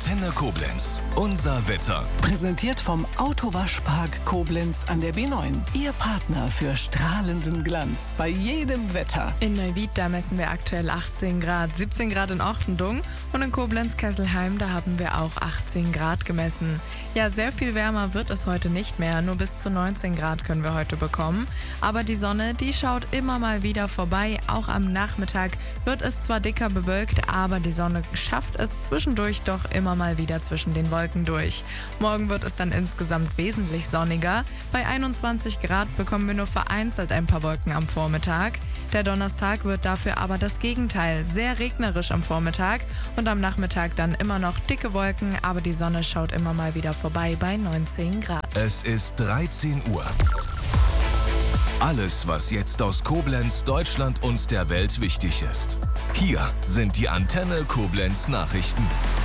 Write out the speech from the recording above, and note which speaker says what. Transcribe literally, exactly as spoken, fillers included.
Speaker 1: Antenne Koblenz. Unser Wetter.
Speaker 2: Präsentiert vom Autowaschpark Koblenz an der B neun. Ihr Partner für strahlenden Glanz bei jedem Wetter.
Speaker 3: In Neuwied, da messen wir aktuell achtzehn Grad, siebzehn Grad in Ortendung und in Koblenz-Kesselheim, da haben wir auch achtzehn Grad gemessen. Ja, sehr viel wärmer wird es heute nicht mehr, nur bis zu neunzehn Grad können wir heute bekommen. Aber die Sonne, die schaut immer mal wieder vorbei. Auch am Nachmittag wird es zwar dicker bewölkt, aber die Sonne schafft es zwischendurch doch immer mal wieder zwischen den Wolken durch. Morgen wird es dann insgesamt wesentlich sonniger. Bei einundzwanzig Grad bekommen wir nur vereinzelt ein paar Wolken am Vormittag. Der Donnerstag wird dafür aber das Gegenteil, sehr regnerisch am Vormittag und am Nachmittag dann immer noch dicke Wolken, aber die Sonne schaut immer mal wieder vorbei bei neunzehn Grad.
Speaker 1: Es ist dreizehn Uhr. Alles, was jetzt aus Koblenz, Deutschland und der Welt wichtig ist. Hier sind die Antenne Koblenz Nachrichten.